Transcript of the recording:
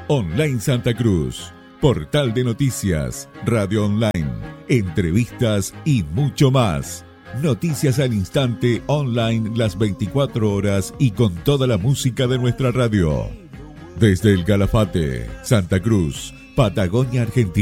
Online Santa Cruz, portal de noticias, radio online, entrevistas y mucho más. Noticias al instante, online las 24 horas y con toda la música de nuestra radio. Desde el Calafate, Santa Cruz, Patagonia, Argentina.